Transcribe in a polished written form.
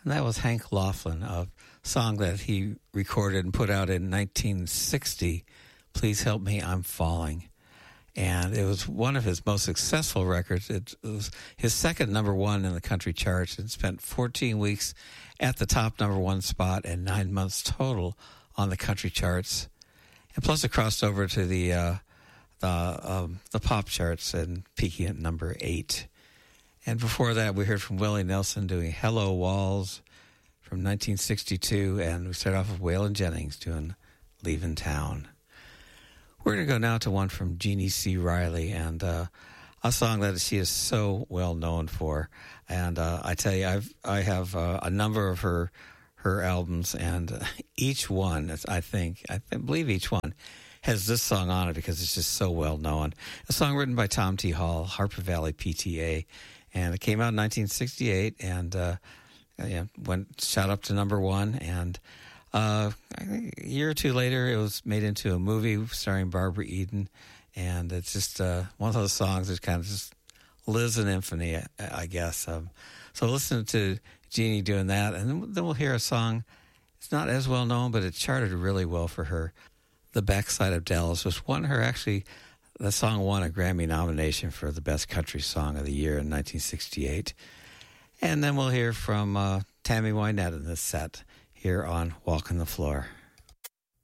And that was Hank Laughlin, a song that he recorded and put out in 1960, Please Help Me, I'm Falling. And it was one of his most successful records. It was his second number one in the country charts, and spent 14 weeks at the top number one spot and 9 months total on the country charts. And plus it crossed over to the pop charts and peaking at number 8. And before that, we heard from Willie Nelson doing Hello Walls from 1962, and we started off with Waylon Jennings doing Leavin' Town. We're going to go now to one from Jeannie C. Riley, and a song that she is so well known for. And I tell you, I have a number of her albums, and each one, I believe each one has this song on it because it's just so well known. A song written by Tom T. Hall, Harper Valley PTA, and it came out in 1968, and shot up to number one. And I think a year or two later, it was made into a movie starring Barbara Eden, and it's just one of those songs that kind of just lives in infamy, I guess. So listen to Jeannie doing that, and then we'll hear a song. It's not as well known, but it charted really well for her. The Backside of Dallas was the song won a Grammy nomination for the Best Country Song of the Year in 1968. And then we'll hear from Tammy Wynette in this set here on Walking the Floor.